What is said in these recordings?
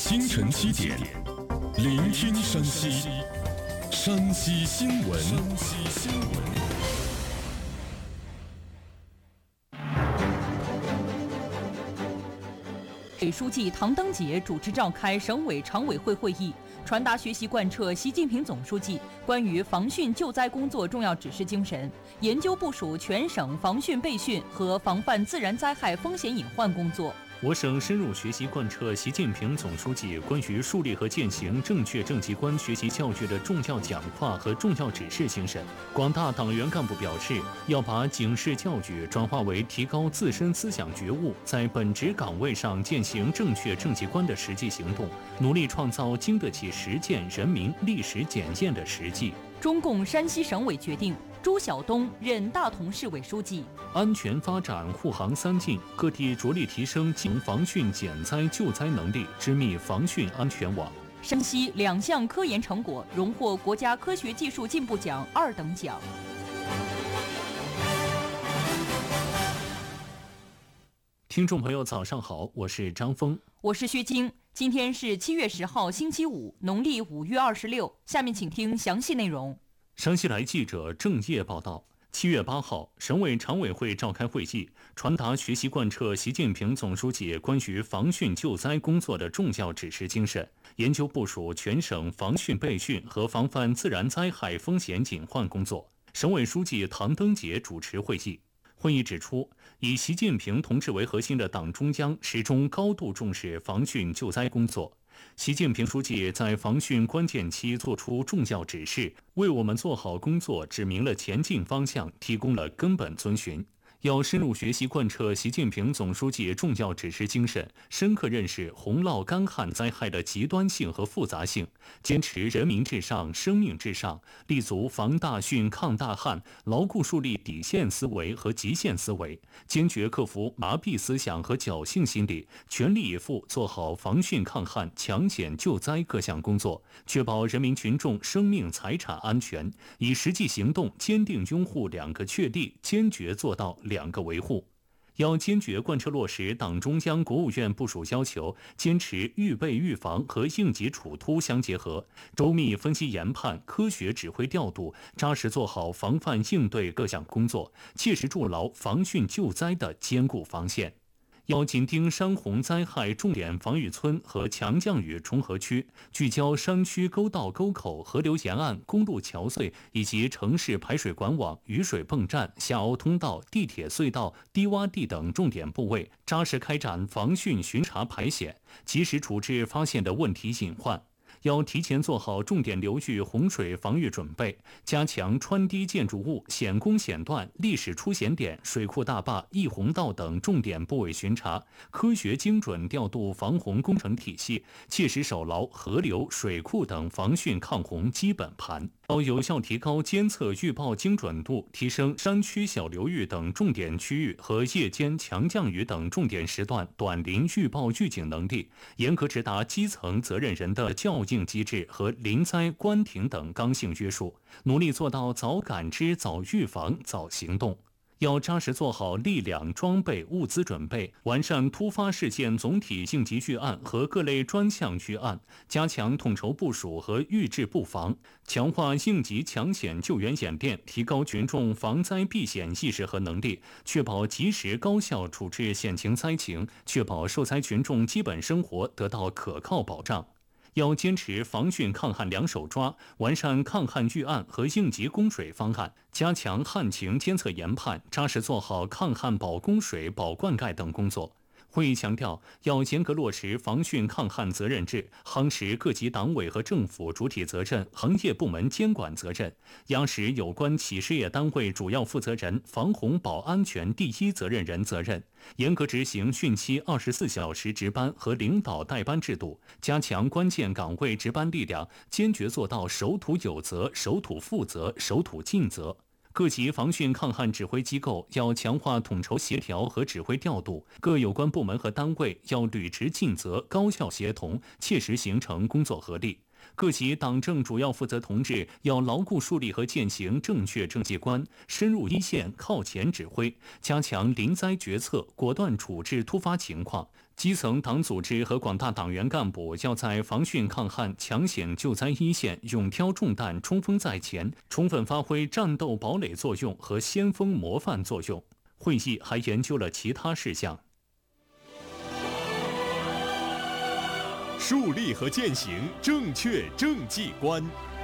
清晨7点，聆听山西，山西新闻。 委书记唐登杰主持召开省委常委会会议，传达学习贯彻习近平总书记关于防汛救灾工作重要指示精神，研究部署全省防汛备汛和防范自然灾害风险隐患工作。 我省深入学习贯彻习近平总书记关于树立和践行正确政绩观学习教育的重要讲话和重要指示精神。广大党员干部表示，要把警示教育转化为提高自身思想觉悟，在本职岗位上践行正确政绩观的实际行动，努力创造经得起实践人民历史检验的实际。 中共山西省委决定朱晓东任大同市委书记。 安全发展护航三进，各地着力提升防汛减灾救灾能力，织密防汛安全网。 山西2项科研成果荣获国家科学技术进步奖2等奖。 听众朋友早上好，我是张峰， 我是薛晶。今天是7月10号星期五，农历5月26。下面请听详细内容。 山西来记者郑业报道，7月8号，省委常委会召开会议，传达学习贯彻习近平总书记关于防汛救灾工作的重要指示精神，研究部署全省防汛备汛和防范自然灾害风险隐患工作。省委书记唐登杰主持会议。会议指出，以习近平同志为核心的党中央始终高度重视防汛救灾工作。习近平书记在防汛关键期作出重要指示，为我们做好工作指明了前进方向，提供了根本遵循。要深入学习贯彻习近平总书记重要指示精神，深刻认识洪涝干旱灾害的极端性和复杂性，坚持人民至上、生命至上，立足防大汛、抗大旱，牢固树立底线思维和极限思维，坚决克服麻痹思想和侥幸心理，全力以赴做好防汛抗旱、抢险救灾各项工作，确保人民群众生命财产安全，以实际行动坚定拥护2个确立，坚决做到2个维护。要坚决贯彻落实党中央、国务院部署要求，坚持预备预防和应急处突相结合，周密分析研判，科学指挥调度，扎实做好防范应对各项工作，切实筑牢防汛救灾的坚固防线。要紧盯山洪灾害重点防御村和强降雨重合区，聚焦山区沟道沟口、河流沿岸、公路桥隧以及城市排水管网、雨水泵站、下凹通道、地铁隧道、低洼地等重点部位，扎实开展防汛巡查排险，及时处置发现的问题隐患。要提前做好重点流域洪水防御准备，加强川堤建筑物、险工险段、历史出险点、水库大坝、溢洪道等重点部位巡查，科学精准调度防洪工程体系，切实守牢河流、水库等防汛抗洪基本盘。要有效提高监测预报精准度，提升山区小流域等重点区域和夜间强降雨等重点时段短临预报预警能力，严格执达基层责任人的校应机制和临灾关停等刚性约束，努力做到早感知、早预防、早行动。要扎实做好力量、装备、物资准备，完善突发事件总体应急预案和各类专项预案，加强统筹部署和预置布防，强化应急抢险救援演练，提高群众防灾避险意识和能力，确保及时高效处置险情灾情，确保受灾群众基本生活得到可靠保障。要坚持防汛抗旱2手抓，完善抗旱预案和应急供水方案，加强旱情监测研判，扎实做好抗旱保供水、保灌溉等工作。会议强调，要严格落实防汛抗旱责任制，夯实各级党委和政府主体责任、行业部门监管责任，压实有关企事业单位主要负责人、防洪保安全第一责任人责任，严格执行汛期24小时值班和领导代班制度，加强关键岗位值班力量，坚决做到守土有责、守土负责、守土尽责。各级防汛抗旱指挥机构要强化统筹协调和指挥调度，各有关部门和单位要履职尽责、高效协同，切实形成工作合力。各级党政主要负责同志要牢固树立和践行正确政绩观，深入一线靠前指挥，加强临灾决策，果断处置突发情况， 基层党组织和广大党员干部要在防汛抗旱、抢险救灾一线勇挑重担、冲锋在前，充分发挥战斗堡垒作用和先锋模范作用。会议还研究了其他事项。 树立和践行正确政绩观。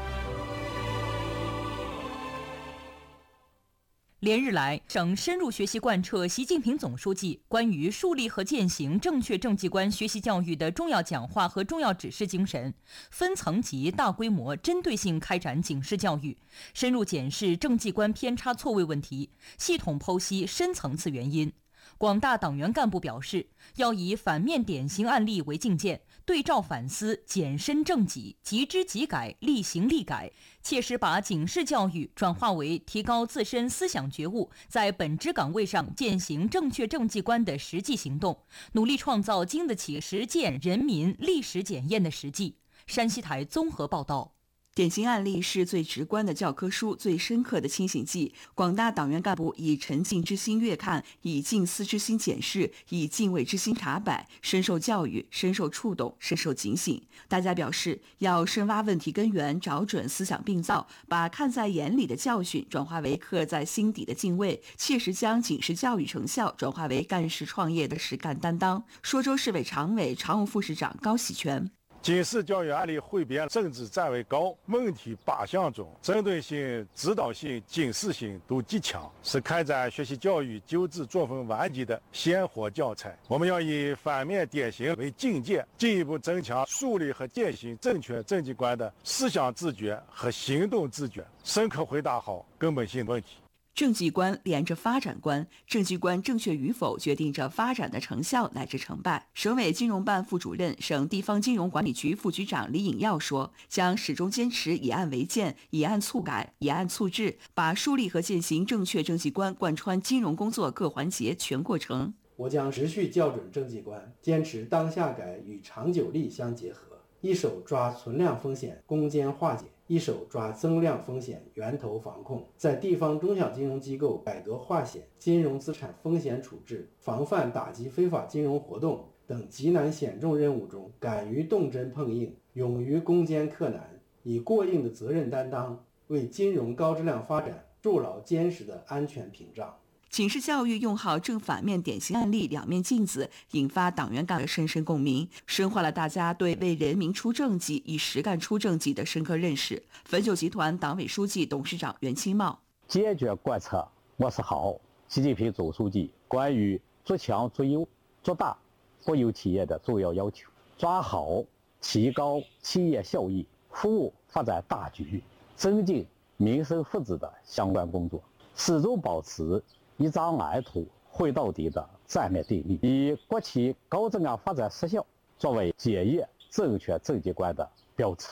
连日来，省深入学习贯彻习近平总书记关于树立和践行正确政绩观学习教育的重要讲话和重要指示精神，分层级、大规模、针对性开展警示教育，深入检视政绩观偏差错位问题，系统剖析深层次原因。广大党员干部表示，要以反面典型案例为镜鉴，对照反思，检身正己，即知即改，力行力改，切实把警示教育转化为提高自身思想觉悟，在本职岗位上践行正确政绩观的实际行动，努力创造经得起实践、人民、历史检验的实际。山西台综合报道。 典型案例是最直观的教科书，最深刻的清醒剂。广大党员干部以沉静之心阅看，以静思之心检视，以敬畏之心查摆，深受教育，深受触动，深受警醒。大家表示，要深挖问题根源，找准思想病灶，把看在眼里的教训转化为刻在心底的敬畏，切实将警示教育成效转化为干事创业的实干担当。说州市委常委、常务副市长高喜全。 警示教育案例汇编政治站位高，问题靶向重，针对性、指导性、警示性都极强，是开展学习教育纠治作风顽疾的鲜活教材。我们要以反面典型为境界，进一步增强树立和践行正确政绩观的思想自觉和行动自觉，深刻回答好根本性问题。 政绩观连着发展观，政绩观正确与否决定着发展的成效乃至成败。省委金融办副主任、省地方金融管理局副局长李颖耀说，将始终坚持以案为鉴，以案促改，以案促治，把树立和践行正确政绩观贯穿金融工作各环节全过程。 我将持续校准政绩观，坚持当下改与长久力相结合，一手抓存量风险攻坚化解，一手抓增量风险源头防控，在地方中小金融机构改革化险、金融资产风险处置、防范打击非法金融活动等极难险重任务中，敢于动真碰硬，勇于攻坚克难，以过硬的责任担当，为金融高质量发展筑牢坚实的安全屏障。 警示教育用好正反面典型案例两面镜子，引发党员干部深深共鸣，深化了大家对为人民出政绩、以实干出政绩的深刻认识。汾酒集团党委书记、董事长袁清茂坚决贯彻落实好习近平总书记关于做强做优做大国有企业的重要要求，抓好提高企业效益、服务发展大局、增进民生福祉的相关工作，始终保持一张蓝图绘到底的战略定力，以国企高质量发展实效作为检验正确政绩观的标尺。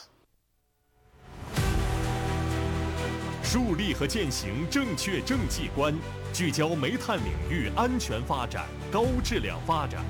树立和践行正确政绩观，聚焦煤炭领域安全发展、高质量发展。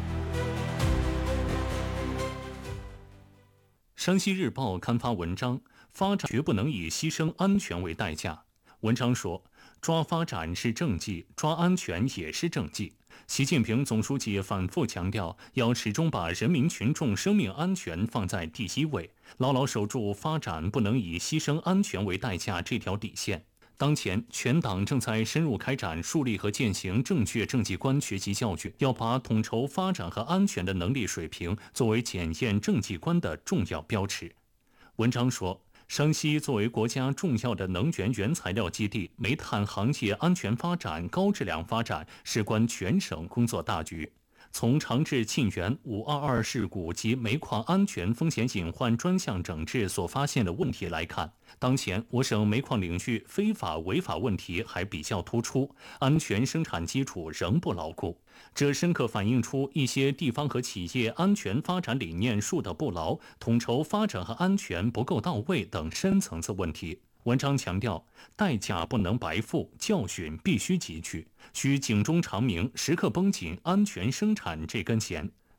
山西日报刊发文章，发展绝不能以牺牲安全为代价。文章说，抓发展是政绩，抓安全也是政绩。习近平总书记反复强调，要始终把人民群众生命安全放在第一位，牢牢守住发展不能以牺牲安全为代价这条底线。当前，全党正在深入开展树立和践行正确政绩观学习教育，要把统筹发展和安全的能力水平作为检验政绩观的重要标尺。文章说，山西作为国家重要的能源原材料基地，煤炭行业安全发展、高质量发展事关全省工作大局。从长治沁源522事故及煤矿安全风险隐患专项整治所发现的问题来看，当前我省煤矿领域非法违法问题还比较突出，安全生产基础仍不牢固。这深刻反映出一些地方和企业安全发展理念树得不牢、统筹发展和安全不够到位等深层次问题。文章强调，代价不能白付，教训必须汲取，需警钟长鸣，时刻绷紧安全生产这根弦。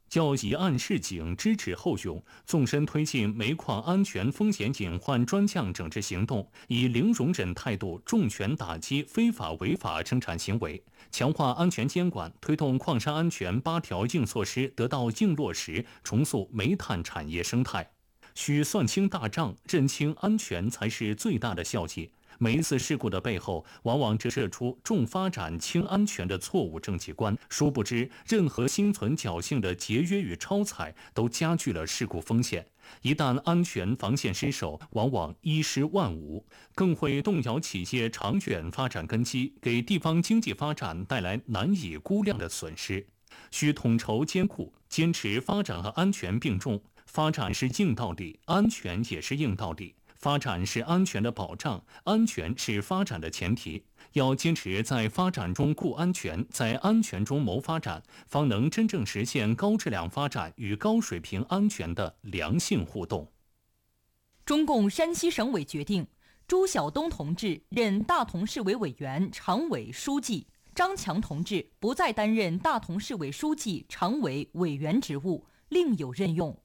较以案示警，知耻后勇，纵深推进煤矿安全风险隐患专项整治行动，以零容忍态度重拳打击非法违法生产行为，强化安全监管，推动矿山安全8条硬措施得到硬落实，重塑煤炭产业生态。需算清大账，认清安全才是最大的效绩。每一次事故的背后，往往折射出重发展轻安全的错误政绩观。殊不知，任何心存侥幸的节约与超采，都加剧了事故风险。一旦安全防线失守，往往一失万无，更会动摇企业长远发展根基，给地方经济发展带来难以估量的损失。需统筹兼顾，坚持发展和安全并重。发展是硬道理，安全也是硬道理。发展是安全的保障，安全是发展的前提。要坚持在发展中顾安全，在安全中谋发展，方能真正实现高质量发展与高水平安全的良性互动。 中共山西省委决定，朱晓东同志任大同市委委员、常委、书记，张强同志不再担任大同市委书记、常委、委员职务，另有任用。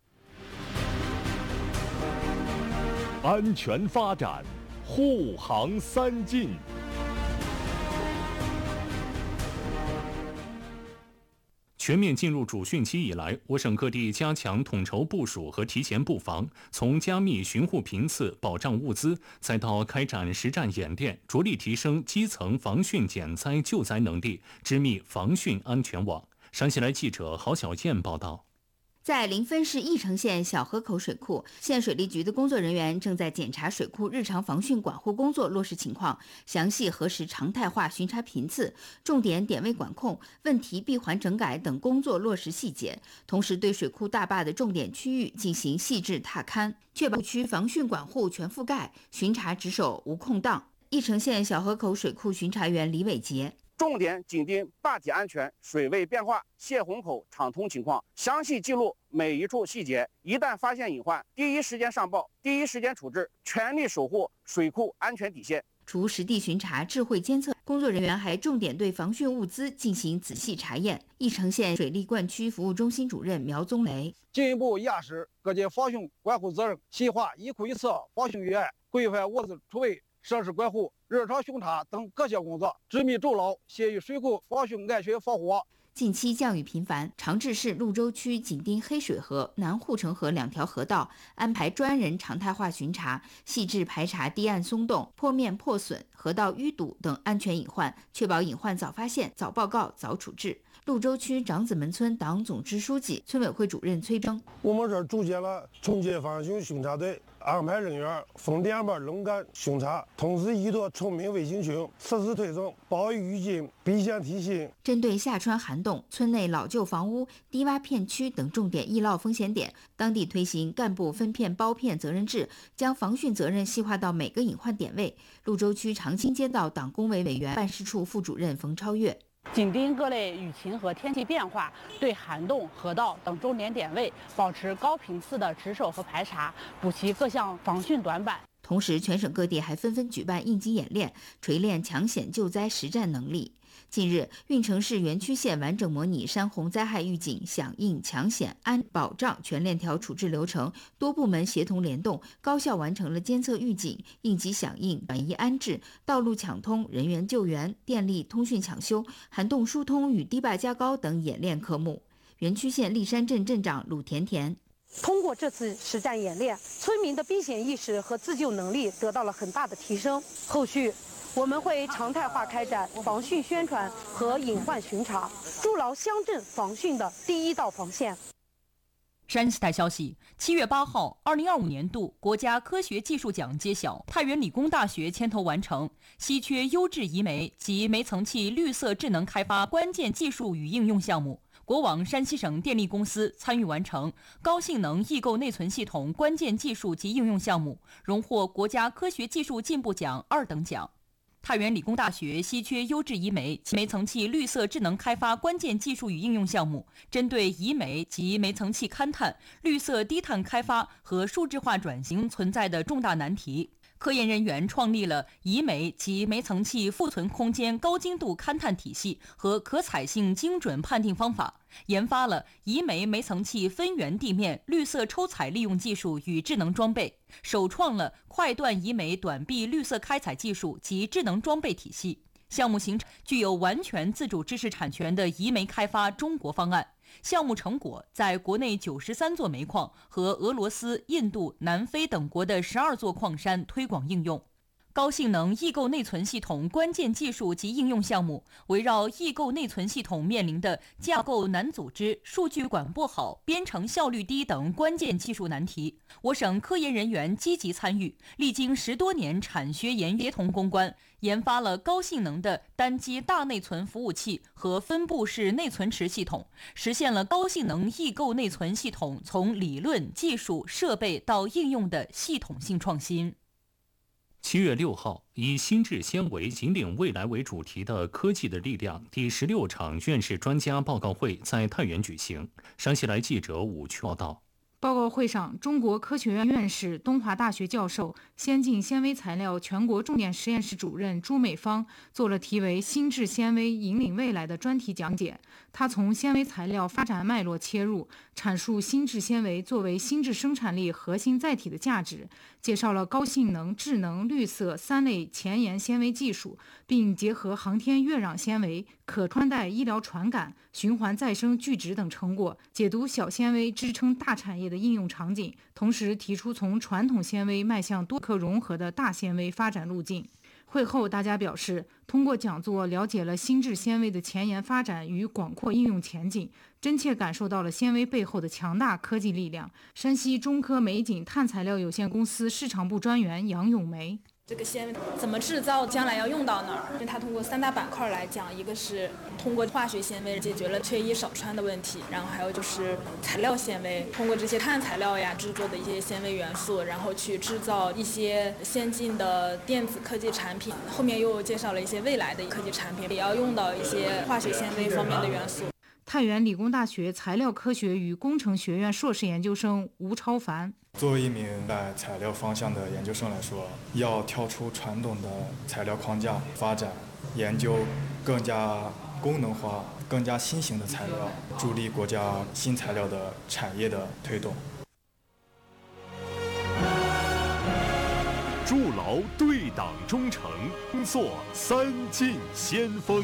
安全发展，护航3进。 全面进入主汛期以来，我省各地加强统筹部署和提前布防，从加密巡护频次、保障物资，再到开展实战演练，着力提升基层防汛减灾救灾能力，织密防汛安全网。山西来记者郝小燕报道。 在临汾市翼城县小河口水库，县水利局的工作人员正在检查水库日常防汛管护工作落实情况，详细核实常态化巡查频次，重点点位管控、问题闭环整改等工作落实细节，同时对水库大坝的重点区域进行细致踏勘，确保区防汛管护全覆盖，巡查值守无空档。翼城县小河口水库巡查员李伟杰。 重点紧盯坝体安全、水位变化、泄洪口畅通情况，详细记录每一处细节。一旦发现隐患，第一时间上报，第一时间处置，全力守护水库安全底线。 除实地巡查、智慧监测，工作人员还重点对防汛物资进行仔细查验。翼城县水利灌区服务中心主任苗宗雷进一步压实各界防汛管护责任，细化一库一测防汛预案，规范物资储备、设施管护、日常巡查等各项工作，织密筑牢，协于水库防汛安全防护网。 近期降雨频繁，长治市潞州区紧盯黑水河、南护城河2条河道，安排专人常态化巡查，细致排查堤岸松动、坡面破损、河道淤堵等安全隐患，确保隐患早发现、早报告、早处置。潞州区长子门村党总支书记、村委会主任崔征， 我们这儿组建了重建防汛巡查队，安排人员分2班轮干巡查，同时依托村民卫星群，实时推送暴雨预警、避险提醒。 针对夏川寒冻、村内老旧房屋、低洼片区等重点易涝风险点，当地推行干部分片包片责任制，将防汛责任细化到每个隐患点位。潞州区长青街道党工委委员办事处副主任冯超越。 紧盯各类雨情和天气变化，对涵洞、河道等重点点位保持高频次的值守和排查，补齐各项防汛短板。 同时，全省各地还纷纷举办应急演练，锤炼抢险救灾实战能力。近日，运城市垣曲县完整模拟山洪灾害预警、响应、抢险、安保障全链条处置流程，多部门协同联动，高效完成了监测预警、应急响应、转移安置、道路抢通、人员救援、电力通讯抢修、涵洞疏通与堤坝加高等演练科目。垣曲县立山镇镇长鲁甜甜。 通过这次实战演练，村民的避险意识和自救能力得到了很大的提升。后续我们会常态化开展防汛宣传和隐患巡查，筑牢乡镇防汛的第一道防线。 山西台消息，7月8号，2025年度国家科学技术奖揭晓，太原理工大学牵头完成稀缺优质移煤及煤层气绿色智能开发关键技术与应用项目。国网山西省电力公司参与完成高性能异构内存系统关键技术及应用项目，荣获国家科学技术进步奖2等奖。太原理工大学稀缺优质移煤及煤层气绿色智能开发关键技术与应用项目，针对移煤及煤层气勘探、绿色低碳开发和数字化转型存在的重大难题， 科研人员创立了移煤及煤层气复存空间高精度勘探体系和可采性精准判定方法，研发了移煤煤层气分源地面绿色抽采利用技术与智能装备，首创了快断移煤短臂绿色开采技术及智能装备体系。项目形成具有完全自主知识产权的移煤开发中国方案。项目成果在国内93座煤矿和俄罗斯、印度、南非等国的12座矿山推广应用。高性能异构内存系统关键技术及应用项目围绕异构内存系统面临的架构难组织、数据管不好、编程效率低等关键技术难题，我省科研人员积极参与，历经10多年产学研协同攻关，研发了高性能的单机大内存服务器和分布式内存池系统，实现了高性能异构内存系统从理论、技术、设备到应用的系统性创新。 7月6号，以心智纤维引领未来为主题的科技的力量第16场院士专家报告会在太原举行。山西来记者武渠报道。 报告会上，中国科学院院士、东华大学教授、先进纤维材料全国重点实验室主任朱美芳做了题为“心智纤维引领未来”的专题讲解。他从纤维材料发展脉络切入，阐述心智纤维作为心智生产力核心载体的价值，介绍了高性能、智能、绿色3类前沿纤维技术，并结合航天跃壤纤维、可穿戴医疗传感、循环再生聚酯等成果，解读小纤维支撑大产业的应用场景，同时提出从传统纤维迈向多可融合的大纤维发展路径。会后，大家表示，通过讲座了解了心智纤维的前沿发展与广阔应用前景，真切感受到了纤维背后的强大科技力量。山西中科美锦碳材料有限公司市场部专员杨永梅。 这个纤维怎么制造，将来要用到哪儿？因为它通过3大板块来讲，一个是通过化学纤维解决了缺衣少穿的问题，然后还有就是材料纤维，通过这些碳材料呀制作的一些纤维元素，然后去制造一些先进的电子科技产品。后面又介绍了一些未来的科技产品，也要用到一些化学纤维方面的元素。 太原理工大学材料科学与工程学院硕士研究生吴超凡。 作为一名在材料方向的研究生来说，要跳出传统的材料框架，发展研究更加功能化、更加新型的材料，助力国家新材料的产业的推动。 筑牢对党忠诚，工作3进先锋。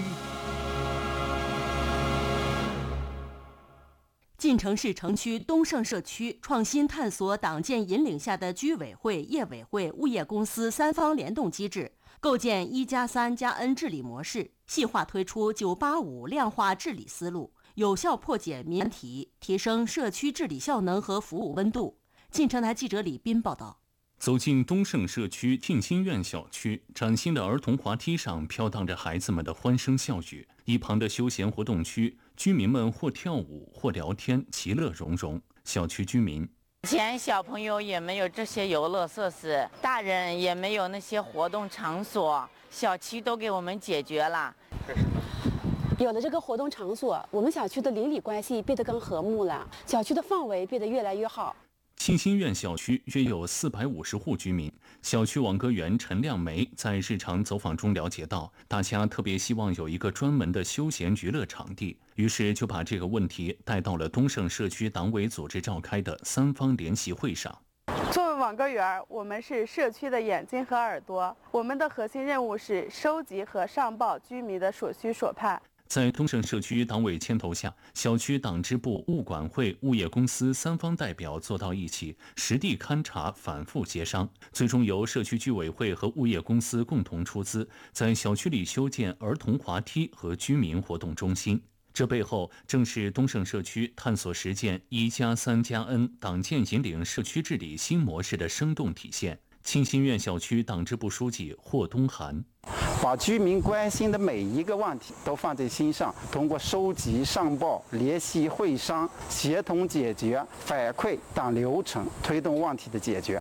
晋城市城区东胜社区创新探索党建引领下的居委会、业委会、物业公司3方联动机制，构建1+3+N 治理模式，细化推出985量化治理思路，有效破解民难题，提升社区治理效能和服务温度。晋城台记者李斌报道。 走进东胜社区庆新苑小区，崭新的儿童滑梯上飘荡着孩子们的欢声笑语，一旁的休闲活动区，居民们或跳舞或聊天，其乐融融。小区居民： 以前小朋友也没有这些游乐设施，大人也没有那些活动场所，小区都给我们解决了。 有了这个活动场所，我们小区的邻里关系变得更和睦了，小区的氛围变得越来越好。 庆新苑小区约有450户居民，小区网格员陈亮梅在日常走访中了解到，大家特别希望有一个专门的休闲娱乐场地，于是就把这个问题带到了东胜社区党委组织召开的3方联席会上。 作为网格员，我们是社区的眼睛和耳朵，我们的核心任务是收集和上报居民的所需所盼。 在东胜社区党委牵头下，小区党支部、物管会、物业公司3方代表坐到一起，实地勘察、反复协商，最终由社区居委会和物业公司共同出资，在小区里修建儿童滑梯和居民活动中心。这背后正是东胜社区探索实践1+3+N 党建引领社区治理新模式的生动体现。庆新苑小区党支部书记霍东涵： 把居民关心的每一个问题都放在心上，通过收集、上报、联系会商、协同解决、反馈等流程，推动问题的解决。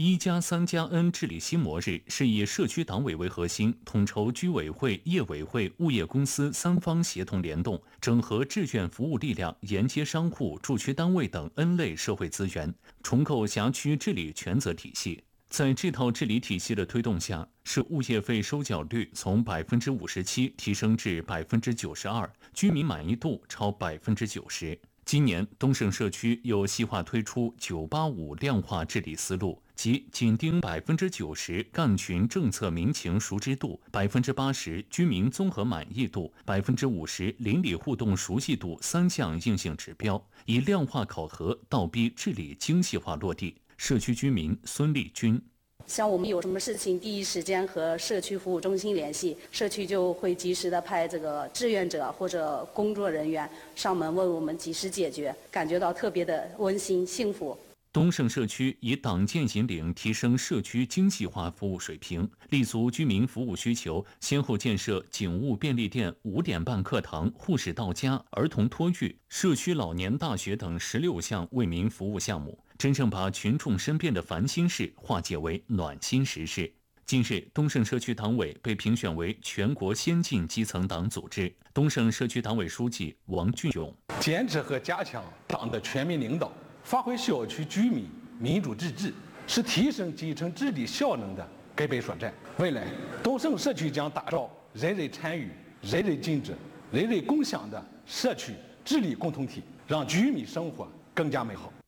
1+3+N 治理新模式是以社区党委为核心，统筹居委会、业委会、物业公司3方协同联动，整合志愿服务力量，沿街商户、驻区单位等 N 类社会资源，重构辖区治理权责体系。 在这套治理体系的推动下，市物业费收缴率从57%提升至92%，居民满意度超90%。今年，东胜社区又细化推出985量化治理思路，即紧盯90%干群政策民情熟知度、80%居民综合满意度、50%邻里互动熟悉度3项硬性指标，以量化考核倒逼治理精细化落地。社区居民孙丽君。 像我们有什么事情，第一时间和社区服务中心联系，社区就会及时的派这个志愿者或者工作人员上门为我们及时解决，感觉到特别的温馨幸福。 东胜社区以党建引领提升社区精细化服务水平，立足居民服务需求，先后建设警务便利店、5点半课堂、护士到家、儿童托育、社区老年大学等16项为民服务项目，真正把群众身边的烦心事化解为暖心实事。近日，东胜社区党委被评选为全国先进基层党组织。东胜社区党委书记王俊勇： 坚持和加强党的全面领导，发挥小区居民民主自治，是提升基层治理效能的根本所在。未来，东胜社区将打造人人参与、人人尽责、人人共享的社区治理共同体，让居民生活更加美好。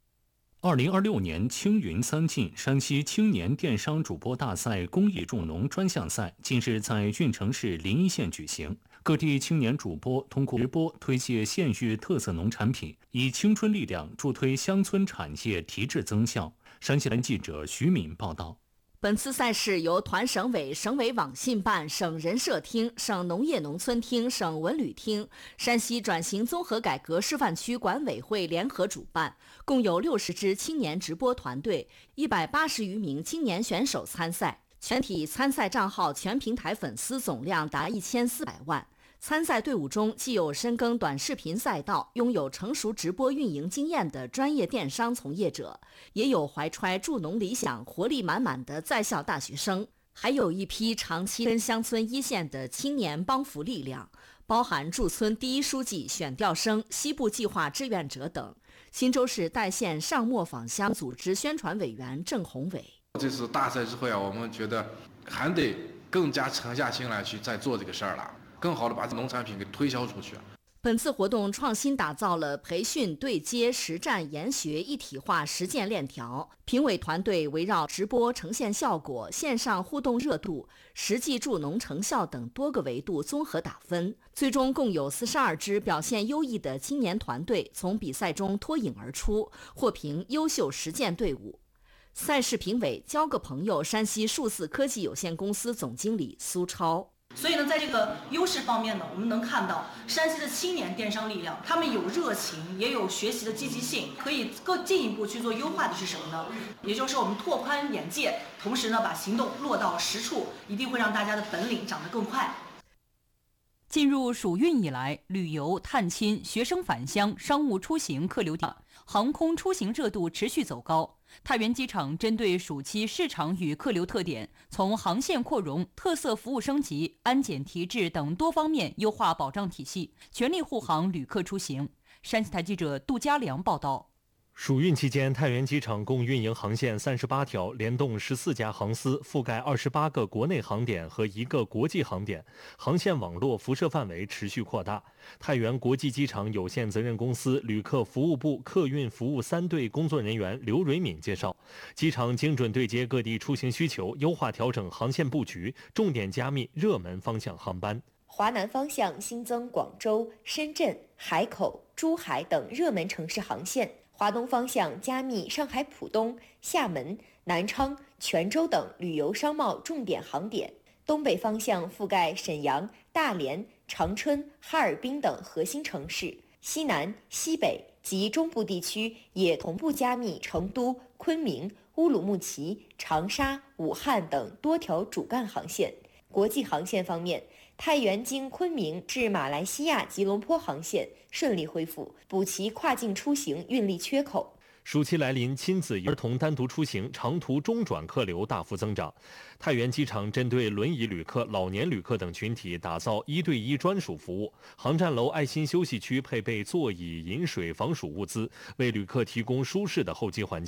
2026年青云三晋山西青年电商主播大赛公益助农专项赛近日在运城市临沂县举行。各地青年主播通过直播推介县域特色农产品，以青春力量助推乡村产业提质增效。山西人记者徐敏报道。 本次赛事由团省委、省委网信办、省人社厅、省农业农村厅、省文旅厅、山西转型综合改革示范区管委会联合主办，共有60支青年直播团队、180余名青年选手参赛。全体参赛账号全平台粉丝总量达1400万。参赛队伍中既有深耕短视频赛道、拥有成熟直播运营经验的专业电商从业者，也有怀揣助农理想、活力满满的在校大学生，还有一批长期跟乡村一线的青年帮扶力量，包含驻村第一书记、选调生、西部计划志愿者等。忻州市代县上磨坊乡组织宣传委员郑宏伟： 这次大赛之后我们觉得还得更加沉下心来去再做这个事儿了，更好的把农产品给推销出去。 本次活动创新打造了培训、对接、实战、研学一体化实践链条。评委团队围绕直播呈现效果、线上互动热度、实际助农成效等多个维度综合打分，最终共有42支表现优异的青年团队从比赛中脱颖而出，获评优秀实践队伍。赛事评委交个朋友山西数字科技有限公司总经理苏超。 所以呢，在这个优势方面呢，我们能看到山西的青年电商力量，他们有热情，也有学习的积极性，可以更进一步去做优化的是什么呢？也就是我们拓宽眼界，同时呢，把行动落到实处，一定会让大家的本领长得更快。 进入暑运以来，旅游、探亲、学生返乡、商务出行客流大，航空出行热度持续走高。太原机场针对暑期市场与客流特点，从航线扩容、特色服务升级、安检提质等多方面优化保障体系，全力护航旅客出行。山西台记者杜家良报道。 暑运期间，太原机场共运营航线38条，联动14家航司，覆盖28个国内航点和1个国际航点，航线网络辐射范围持续扩大。太原国际机场有限责任公司旅客服务部客运服务3队工作人员刘蕊敏介绍，机场精准对接各地出行需求，优化调整航线布局，重点加密热门方向航班。 华南方向新增广州、深圳、海口、珠海等热门城市航线。华东方向加密上海浦东、厦门、南昌、泉州等旅游商贸重点航点，东北方向覆盖沈阳、大连、长春、哈尔滨等核心城市，西南、西北及中部地区也同步加密成都、昆明、乌鲁木齐、长沙、武汉等多条主干航线。国际航线方面，太原经昆明至马来西亚吉隆坡航线顺利恢复，补齐跨境出行运力缺口。 暑期来临，亲子儿童单独出行、长途中转客流大幅增长。太原机场针对轮椅旅客、老年旅客等群体打造1对1专属服务，航站楼爱心休息区配备座椅、饮水、防暑物资，为旅客提供舒适的候机环境。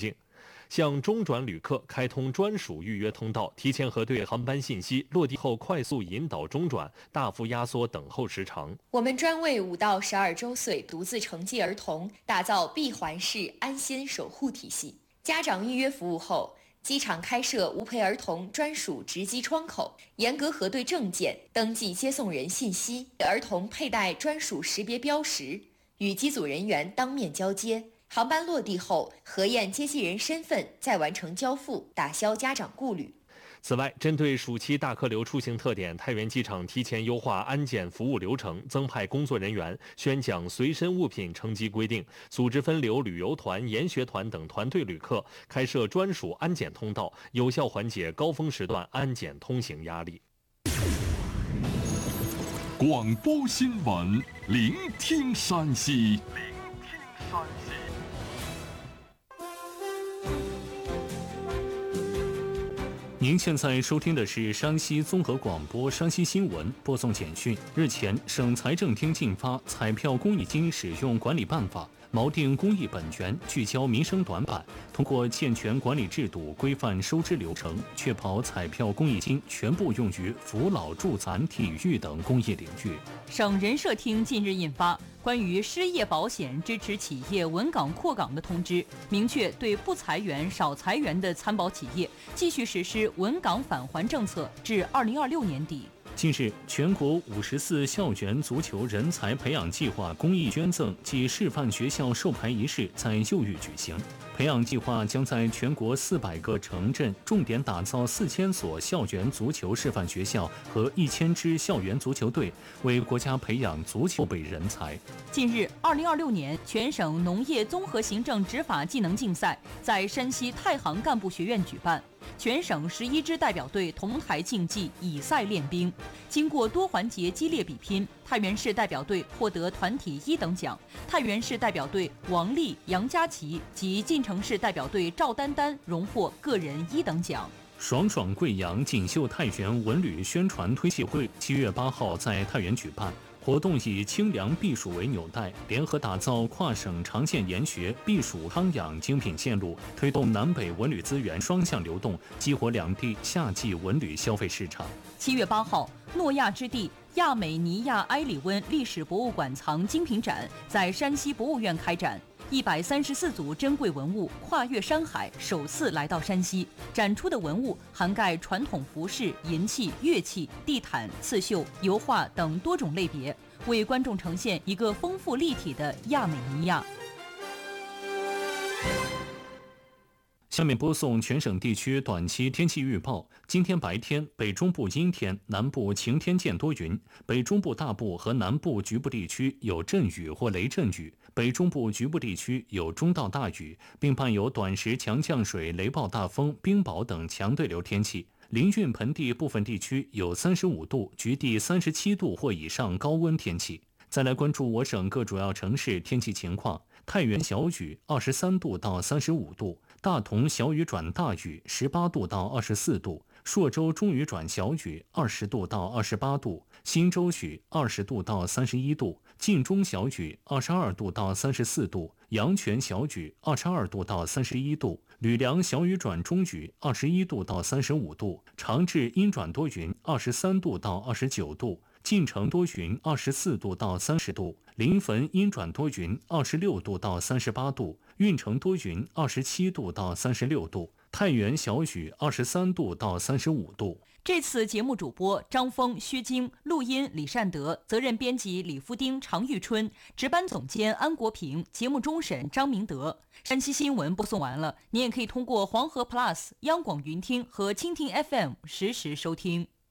向中转旅客开通专属预约通道，提前核对航班信息，落地后快速引导中转，大幅压缩等候时长。 我们专为5到12周岁独自承继儿童打造闭环式安心守护体系。家长预约服务后，机场开设无陪儿童专属值机窗口，严格核对证件，登记接送人信息，儿童佩戴专属识别标识，与机组人员当面交接。航班落地后，核验接机人身份，再完成交付，打消家长顾虑。 此外，针对暑期大客流出行特点，太原机场提前优化安检服务流程，增派工作人员宣讲随身物品乘机规定，组织分流旅游团、研学团等团队旅客，开设专属安检通道，有效缓解高峰时段安检通行压力。 广播新闻，聆听山西。 您现在收听的是山西综合广播山西新闻播送简讯。日前，省财政厅印发《彩票公益金使用管理办法》，锚定公益本源，聚焦民生短板，通过健全管理制度，规范收支流程，确保彩票公益金全部用于扶老助残、体育等公益领域。 省人社厅近日印发关于失业保险支持企业稳岗扩岗的通知，明确对不裁员、少裁员的参保企业继续实施稳岗返还政策，至2026年底。 近日，全国54校园足球人才培养计划公益捐赠暨示范学校授牌仪式在右峪举行。培养计划将在全国400个城镇重点打造4000所校园足球示范学校和1000支校园足球队，为国家培养足球后备人才。 近日，2026年全省农业综合行政执法技能竞赛在山西太行干部学院举办。全省11支代表队同台竞技，以赛练兵。经过多环节激烈比拼，太原市代表队获得团体1等奖，太原市代表队王丽、杨佳琪及晋城市代表队赵丹丹荣获个人1等奖。 爽爽贵阳锦绣太原文旅宣传推介会7月8号在太原举办。活动以清凉避暑为纽带，联合打造跨省长线研学、避暑康养精品线路，推动南北文旅资源双向流动，激活两地夏季文旅消费市场。 7月8号，诺亚之地亚美尼亚埃里温历史博物馆藏精品展在山西博物院开展。134组珍贵文物跨越山海，首次来到山西。展出的文物涵盖传统服饰、银器、乐器、地毯、刺绣、油画等多种类别，为观众呈现一个丰富立体的亚美尼亚。 下面播送全省地区短期天气预报。今天白天，北中部阴天，南部晴天见多云，北中部大部和南部局部地区有阵雨或雷阵雨，北中部局部地区有中到大雨，并伴有短时强降水、雷暴大风、冰雹等强对流天气。临汛盆地部分地区有35度、局地37度或以上高温天气。再来关注我省各主要城市天气情况。太原小雨23度到35度，大同小雨转大雨18度到24度，朔州中雨转小雨20度到28度，忻州雨20度到31度，晋中小雨22度到34度，阳泉小雨22度到31度，吕梁小雨转中雨21度到35度，长治阴转多云23度到29度，晋城多云24度到30度，临汾阴转多云26度到38度，运城多云27度到36度，太原小雨23度到35度。 这次节目主播张峰、薛晶，录音李善德，责任编辑李富丁、常玉春，值班总监安国平，节目终审张明德。山西新闻播送完了，您也可以通过黄河 Plus、央广云听和蜻蜓 FM 实时收听。